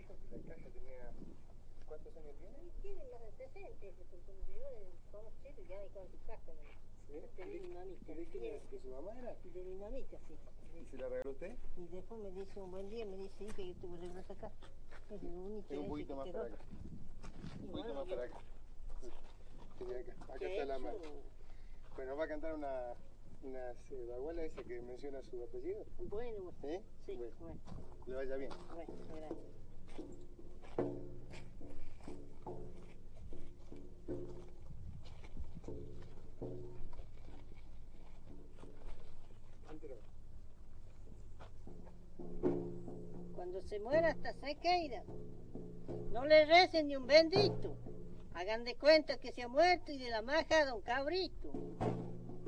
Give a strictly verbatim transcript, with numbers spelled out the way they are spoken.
La caja tenía... ¿Cuántos años tiene? Tiene más de sesenta, porque me dio de todos chicos, ya hay con su casa. ¿Sí? De mi mamita. ¿De quién era? ¿De su mamá era? De mi mamita, sí. ¿Y se la regaló usted? Y después me dice un buen día, me dice, hija, yo te voy a regalar esta casa. Es lo único Un poquito más para acá. Un poquito más para acá. Sí, acá. Acá está la mano. Bueno, va a cantar una... una eh, abuela esa que menciona su apellido. Bueno, ¿Eh? sí, Bueno. bueno. Le vaya bien. Bueno, gracias. Cuando se muera hasta Sequeira, no le recen ni un bendito. Hagan de cuenta que se ha muerto y de la maja a don Cabrito.